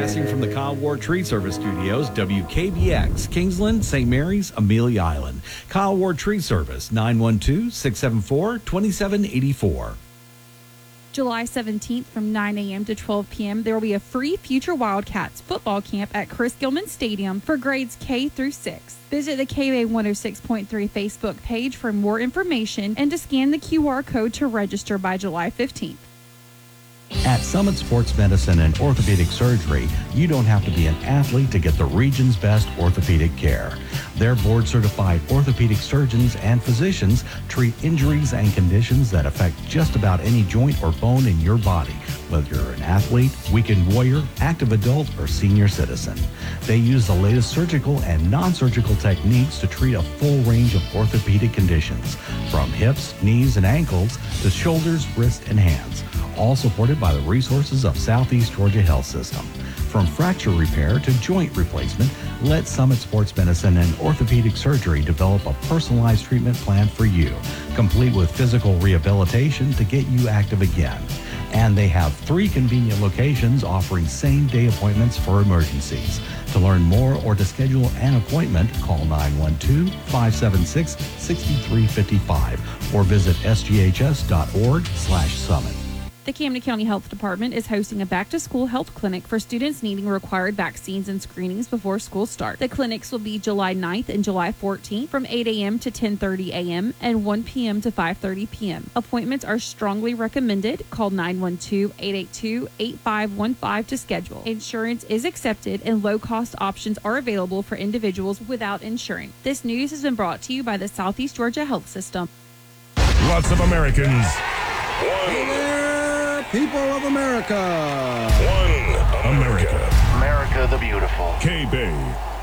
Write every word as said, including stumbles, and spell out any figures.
Broadcasting from the Kyle Ward Tree Service Studios, W K B X, Kingsland, Saint Mary's, Amelia Island. Kyle Ward Tree Service, nine one two, six seven four, two seven eight four. July seventeenth from nine a.m. to twelve p.m., there will be a free Future Wildcats football camp at Chris Gilman Stadium for grades K through six. Visit the K B A one oh six point three Facebook page for more information and to scan the Q R code to register by July fifteenth. At Summit Sports Medicine and Orthopedic Surgery, you don't have to be an athlete to get the region's best orthopedic care. Their board-certified orthopedic surgeons and physicians treat injuries and conditions that affect just about any joint or bone in your body, whether you're an athlete, weekend warrior, active adult, or senior citizen. They use the latest surgical and non-surgical techniques to treat a full range of orthopedic conditions, from hips, knees, and ankles to shoulders, wrists, and hands, all supported by the resources of Southeast Georgia Health System. From fracture repair to joint replacement, let Summit Sports Medicine and Orthopedic Surgery develop a personalized treatment plan for you, complete with physical rehabilitation to get you active again. And they have three convenient locations offering same-day appointments for emergencies. To learn more or to schedule an appointment, call nine one two, five seven six, six three five five or visit s g h s dot org slash summit. The Camden County Health Department is hosting a back-to-school health clinic for students needing required vaccines and screenings before school starts. The clinics will be July ninth and July fourteenth from eight a.m. to ten thirty a.m. and one p.m. to five thirty p.m. Appointments are strongly recommended. Call nine one two, eight eight two, eight five one five to schedule. Insurance is accepted and low-cost options are available for individuals without insurance. This news has been brought to you by the Southeast Georgia Health System. Lots of Americans. One. People of America. One America. America the beautiful. K-Bay.